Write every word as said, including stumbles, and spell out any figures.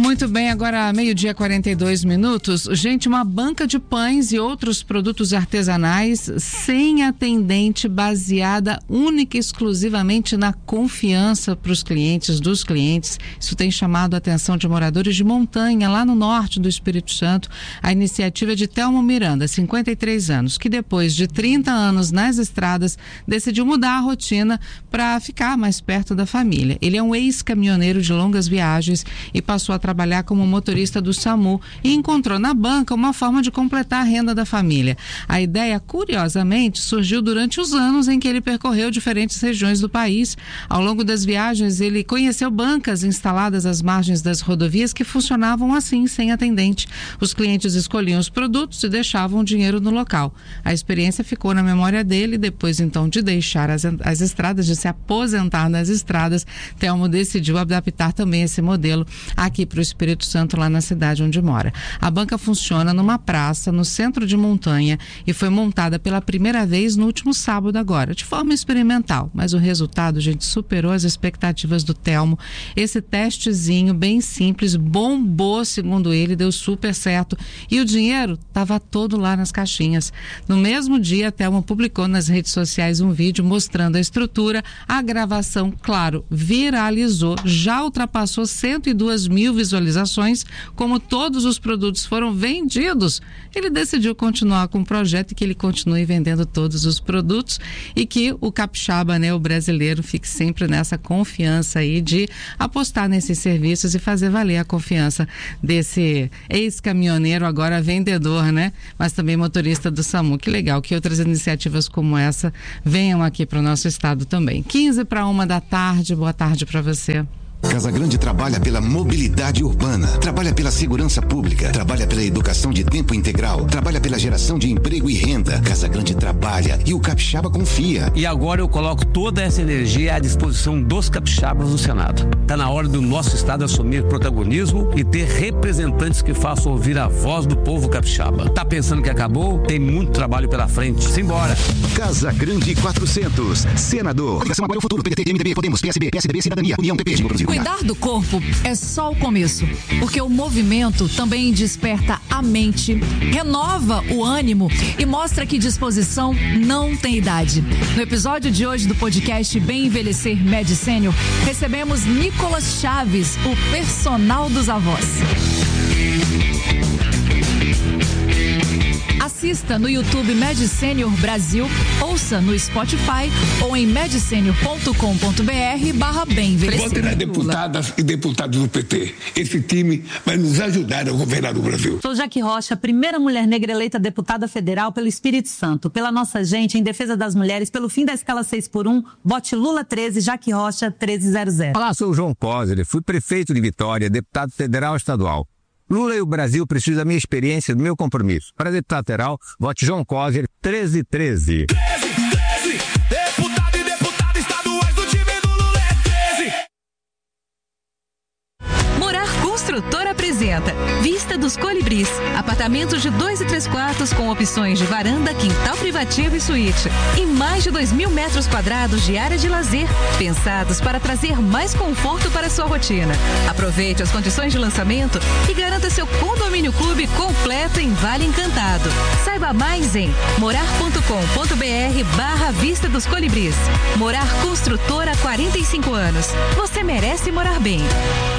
Muito bem, agora meio-dia, quarenta e dois minutos. Gente, uma banca de pães e outros produtos artesanais sem atendente, baseada única e exclusivamente na confiança para os clientes, dos clientes. Isso tem chamado a atenção de moradores de Montanha, lá no norte do Espírito Santo. A iniciativa é de Telmo Miranda, cinquenta e três anos, que depois de trinta anos nas estradas, decidiu mudar a rotina para ficar mais perto da família. Ele é um ex-caminhoneiro de longas viagens e passou a trabalhar como motorista do SAMU e encontrou na banca uma forma de completar a renda da família. A ideia, curiosamente, surgiu durante os anos em que ele percorreu diferentes regiões do país. Ao longo das viagens, ele conheceu bancas instaladas às margens das rodovias que funcionavam assim, sem atendente. Os clientes escolhiam os produtos e deixavam o dinheiro no local. A experiência ficou na memória dele. Depois, então, de deixar as, as estradas, de se aposentar nas estradas, Telmo decidiu adaptar também esse modelo aqui para o Espírito Santo, lá na cidade onde mora. A banca funciona numa praça no centro de Montanha e foi montada pela primeira vez no último sábado agora, de forma experimental, mas o resultado, gente, superou as expectativas do Telmo. Esse testezinho bem simples bombou, segundo ele, deu super certo e o dinheiro estava todo lá nas caixinhas. No mesmo dia, Telmo publicou nas redes sociais um vídeo mostrando a estrutura. A gravação, claro, viralizou, já ultrapassou cento e duas mil visualizações. Como todos os produtos foram vendidos, ele decidiu continuar com o projeto e que ele continue vendendo todos os produtos e que o capixaba, né, o brasileiro, fique sempre nessa confiança aí de apostar nesses serviços e fazer valer a confiança desse ex-caminhoneiro, agora vendedor, né? Mas também motorista do SAMU. Que legal que outras iniciativas como essa venham aqui para o nosso estado também. quinze para uma da tarde, boa tarde para você. Casa Grande trabalha pela mobilidade urbana, trabalha pela segurança pública, trabalha pela educação de tempo integral, trabalha pela geração de emprego e renda. Casa Grande trabalha e o capixaba confia. E agora eu coloco toda essa energia à disposição dos capixabas no Senado. Tá na hora do nosso estado assumir protagonismo e ter representantes que façam ouvir a voz do povo capixaba. Tá pensando que acabou? Tem muito trabalho pela frente. Simbora. Casa Grande quatrocentos, senador. Ligação agora é o futuro. P D T, M D B, Podemos, P S B, P S D B, Cidadania, União, P P. Cuidar do corpo é só o começo, porque o movimento também desperta a mente, renova o ânimo e mostra que disposição não tem idade. No episódio de hoje do podcast Bem Envelhecer Med Senior, recebemos Nicolas Chaves, o personal dos avós. Assista no YouTube Med Senior Brasil, ouça no Spotify ou em medsenior ponto com ponto b r barra bem envelhecer. Votem nas deputadas e deputados do P T. Esse time vai nos ajudar a governar o Brasil. Sou Jaque Rocha, primeira mulher negra eleita deputada federal pelo Espírito Santo. Pela nossa gente, em defesa das mulheres, pelo fim da escala seis por um, vote Lula treze, Jaque Rocha treze zero zero. Olá, sou o João Coser, fui prefeito de Vitória, deputado federal e estadual. Lula e o Brasil precisam da minha experiência e do meu compromisso. Para deputado federal, vote João Coser treze treze. treze, treze, deputado e deputada estaduais do time do Lula é treze. Morar Construtora apresenta Vista dos Colibris. Apartamentos de dois e três quartos com opções de varanda, quintal privativo e suíte. E mais de dois mil metros quadrados de área de lazer, pensados para trazer mais conforto para a sua rotina. Aproveite as condições de lançamento e garanta seu condomínio clube completo em Vale Encantado. Saiba mais em morar ponto com ponto b r barra Vista dos Colibris. Morar Construtora há quarenta e cinco anos. Você merece morar bem.